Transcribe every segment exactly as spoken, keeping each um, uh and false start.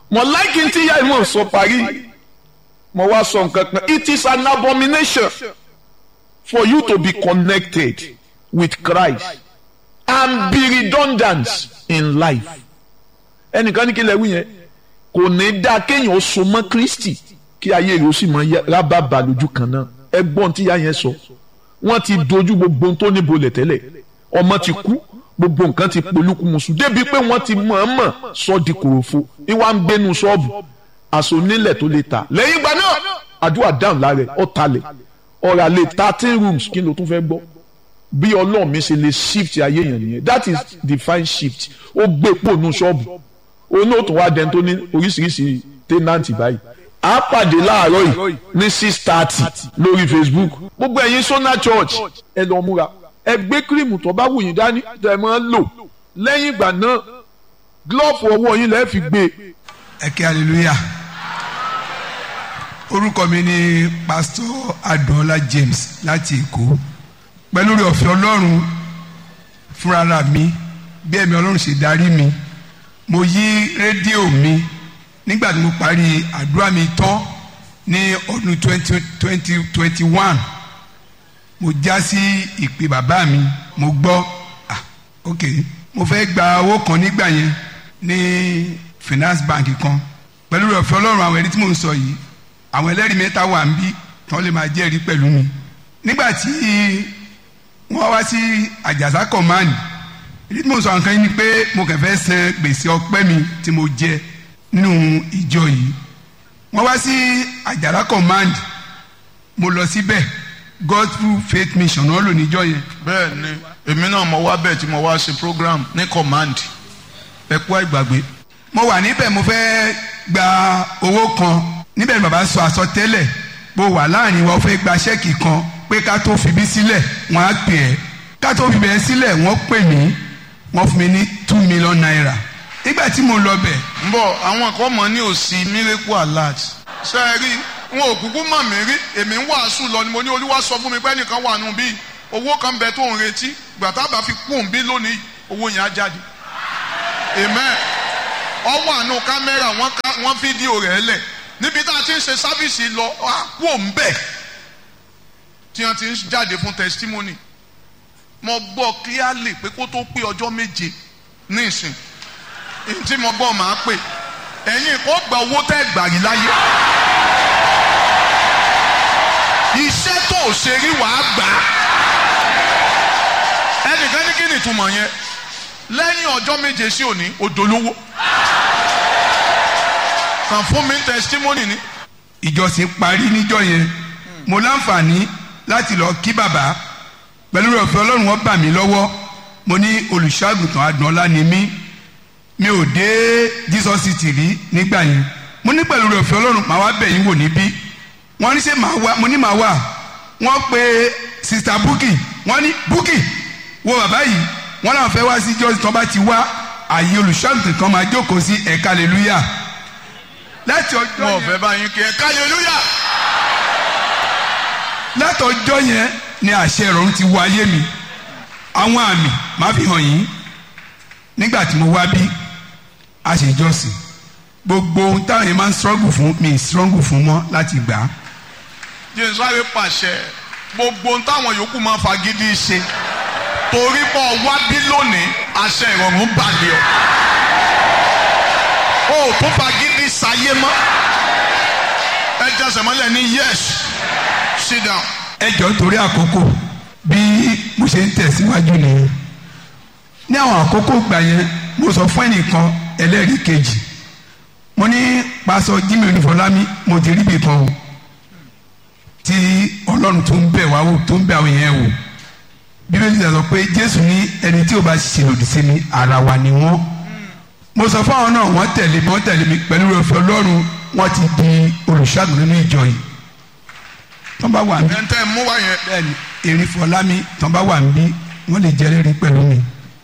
mo láìkí tí ìyá ìmọ̀ sọ parí mo wá sọ nǹkan kan it is an abomination for you to be connected with Christ and be redundant in life. ẹnìkan ní kí lè wí yẹn kò ní dá kéèyàn ó so mọ́ Kristi kí ayé rẹ̀ ó sì mọ rábàbà lójú kan náà. ẹgbọ́n tí ìyá yẹn sọ wọ́n ti dojú gbogbo ohun tó níbo lẹ̀ tẹ́lẹ̀ ọmọ ti kú gbogbo nǹkan ti polúkúmuṣu débi pé wọ́n ti mọ̀ọ́mọ̀ sọ di kòròfo ìwà ń gbénu ṣọ́ọ̀bù àṣọ onílẹ̀ tó lè ta lẹ́yìn ìgbà náà àdúrà dáhùn lára ẹ̀ ọ̀talẹ̀ ọ̀rà lè thirteen rooms kí ló tún fẹ́ gbọ́ bí ọlọ́run mi ṣe lè shift ayé yẹn nìyẹn that is divine shift ó gbé pònú ṣọ́ọ̀bù òun náà tún wá dẹni tó ní oríṣiríṣi tẹ́nàntì báyìí a pàdé láàárọ̀ yìí ní six thirty lórí Facebook gbogbo ẹ̀yin Sona Church ẹ lọ múra ẹ gbé kírìmù tó bá wù yín dání tẹ́ ẹ máa ń lò lẹ́yìn ìgbà náà glove ọwọ́ yín lẹ́ẹ̀ fi gbé. ẹ kí hallelujah orúkọ mi ni Pastor Adúọlá James láti Èkó pẹ̀lú oore ọ̀fẹ́ Ọlọ́run fúnra mi bí ẹ̀mí Ọlọ́run ṣe darí mi mo yí rédíò mi nígbà tí mo parí àdúrà mi tán ní ọdún twenty twenty twenty one mo já sí ìpè bàbá mi mo gbọ́ ah ok mo fẹ́ gba owó kan nígbà yẹn ní finance bank kan pẹ̀lú ọ̀fẹ́ Ọlọ́run àwọn ẹ̀rí tí mò ń sọ yìí àwọn ẹlẹ́rìí mẹ́ta wà ń bí tán lè máa jẹ́rìí pẹ̀lú mi nígbà tí wọ́n wá sí Àjàsá command èyí tí mò ń sọ nǹkan yìí ni pé mo kàn fẹ́ san gbèsè ọpẹ́ mi tí mo jẹ nínú ìjọ yìí wọ́n wá sí Àjàsá command mo lọ síbẹ̀ Gospel Faith Mission náà lò níjọ́ yẹn. bẹ́ẹ̀ ni èmi náà mo wá bẹ́ẹ̀ tí mo wá ṣe program ní command ẹ̀kú àìgbàgbé. mo wà níbẹ̀ mo fẹ́ gba owó kan níbẹ̀ ni bàbá sọ àsọtẹ́lẹ̀ bó wà láàrin wa ó fẹ́ gba ṣẹ́ẹ̀kì kan pé ká tó fi bí sílẹ̀ wọ́n á pè ẹ́ ká tó fi bẹ̀rẹ̀ sílẹ̀ wọ́n pè mí wọ́n fún mi ní two million naira nígbà tí mo lọ bẹ̀. ń bọ̀ àwọn kan mọ̀ ní òsì miracle alert ṣe é rí wọn ò kúkú mọ̀ mí rí èmi ń wàásù lọ ni mo ní Olúwa sọ fún mi pé ẹnìkan wà nù bí owó kan bẹ tó ń retí gbàtà bá fi kú òun bí lónìí owó yẹn á jáde amen ọ wà nù kámẹ́rà wọ́n fídíò rẹ̀ lẹ̀ níbi tá a ti ń ṣe sáfíìsì lọ kú òun bẹ̀ tí wọ́n ti ń jáde fún testimony mo gbọ́ clearly pé kó tó pé ọjọ́ méje ní ìsìn tí mo gbọ́ máa pè ẹ̀yin kò gba owó tẹ́ gbàrí láyé iṣẹ́ tó o ṣe rí wàá gbà ẹnìkan ní kí ni ìtumọ̀ yẹn lẹ́yìn ọjọ́ méje sí òní odolówó kàn fún mi testimony ni. ìjọsìn parí níjọ́ yẹn mo láǹfààní láti lọ kí bàbá pẹ̀lú ọ̀fẹ́ Ọlọ́run wọ́n bà mí lọ́wọ́ mo ní olùṣọ́àgùntàn Adúọlá ni mí mi ò dé Jesus City rí nígbà yẹn mo ní pẹ̀lú ọ̀fẹ́ Ọlọ́run màá wá bẹ̀ yín wò níbí wọ́n ní ṣe màá wá mo ní màá wá wọ́n pe sista Bukky wọ́n ní Bukky wo bàbá yìí wọ́n náà fẹ́ wá sí jọ́sìn tán bá ti wá àyè olùṣọ́àgùntàn kan máa jókòó sí ẹ̀ka hallelujah láti ọjọ́ yẹn wọ́n fẹ́ bá yín kí ẹ̀ka hallelujah láti ọjọ́ yẹn ni àṣẹ ìrọ̀rùn ti wọ ayé mi àwọn àmì máa fi hàn yín nígbà tí mo wá bí a ṣe jọ́sìn gbogbo ohun táwọn yẹn máa ń struggle fún mi struggle fún mọ́ láti gbà á. jésù àwẹ pàṣẹ gbogbo ohun táwọn yòókù máa fagídí ṣe torí pọ̀ wá bí lónìí àṣẹ ìrọ̀rùn balẹ̀ ọ́ o ò tún fagídí sáyé mọ́ ẹ jẹsẹ̀ mọ́lẹ̀ ní yes sit down. ẹ jọ torí àkókò bí mo ṣe ń tẹ̀síwájú nìyẹn ní àwọn àkókò gbà yẹn mo sọ fún ẹnìkan ẹlẹ́rìí kejì mo ní pásọ Jimmy Onífọlámi mo ti rí ibì kan o tí Ọlọ́run tó ń bẹ̀ wá wò tó ń bẹ̀ àwọn yẹn wò Bíbélì sọ pé Jésù ní ẹni tí ò bá ṣe lòdì sí mi ara wa ni wọ́n mo sọ fún àwọn náà wọ́n tẹ̀lé mi wọ́n tẹ̀lé mi pẹ̀lú ọ̀fẹ́ Ọlọ́run wọ́n ti di olùṣàgùn nínú ìjọ yìí tọ́ bá wà ń bí ẹ̀ ń tẹ́ mú wá yẹn. bẹ́ẹ̀ni Erinfọlámi tọ́ bá wà ń bí wọ́n lè jẹ́rìí pẹ̀lú mi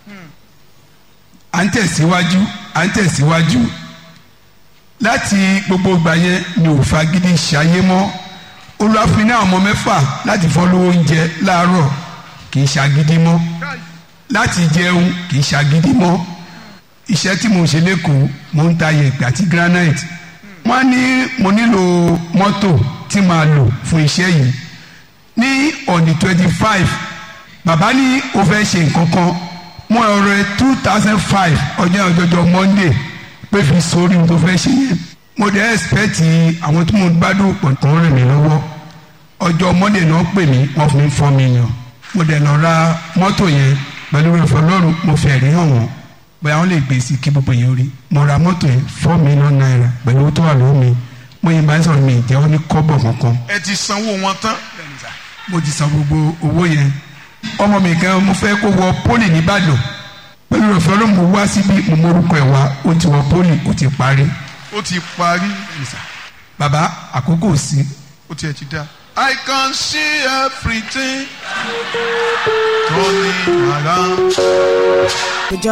à ń tẹ̀síwájú à ń tẹ̀síwájú láti gbogbo ìgbà yẹn mi ò fagídí ṣayé mọ́ Olúwa fún mi ní àwọn ọmọ mẹ́fà láti fọ́ lówó oúnjẹ láàárọ̀ kì í ṣagídí mọ́ láti jẹun kì í ṣagídí mọ́ iṣẹ́ tí mo ń ṣe lẹ́kọ̀ọ́ mo ń ta yẹ̀pẹ̀ àti granite wọ́n ní mo nílò mọ́tò tí màá lò fún iṣẹ́ yìí ní on the twenty five bàbá ní o fẹ́ ṣe nǹkan kan mo ọ̀rọ̀ two thousand five ọjọ́ ọjọ́jọ́ monday pé fi sórí tó fẹ́ ṣe yẹn mo dẹ̀ expect àwọn tí mo gbádùn pọ̀ tó ń rìn mí lọ́wọ́ ọjọ́ monday náà pè mí wọ́n fún mi four million mo dẹ̀ lọ ra mọ́tò yẹn pẹ̀lú ìfọ̀ lọ́rùn mo fẹ́ rí hàn wọ́n bóyá wọ́n lè gbé sí kí gbogbo yẹn rí mo ra mọ́tò yẹn four million naira pẹ̀lú owó tó wà lórí mi mo yẹn bá ń sọ̀rọ̀ mi ìjẹ́wọ́ ní kọ́bọ̀ kankan. ẹ ti sanwó wọn tán. mo ti san gbogbo owó yẹn ọmọ mi kan mo fẹ́ kó wọ pólì nìbàdàn pẹ̀lú ìfọ̀ ló mo wá síbi mo morúkọ ẹ̀ wá ó ti wọ pólì ó ti parí. ó ti parí. bàbá àkókò sí. ó tiẹ̀ ti dá. I can see everything turning around.